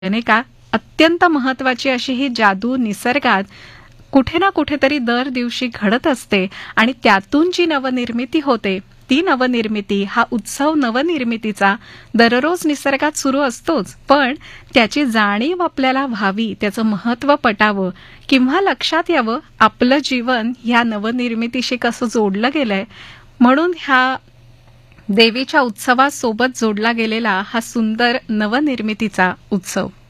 नाही का? अत्यंत महत्वाची अशी ही जादू निसर्गात कुठे ना कुठेतरी दर दिवशी घडत असते आणि त्यातून जी नवनिर्मिती होते, ती नवनिर्मिती, हा उत्सव नवनिर्मितीचा दररोज निसर्गात सुरू असतोच. पण त्याची जाणीव आपल्याला व्हावी, त्याचं महत्त्व पटावं किंवा लक्षात यावं, आपलं जीवन ह्या नवनिर्मितीशी कसं जोडलं गेलंय, म्हणून ह्या देवीच्या उत्सवासोबत जोडला गेलेला हा सुंदर नवनिर्मितीचा उत्सव.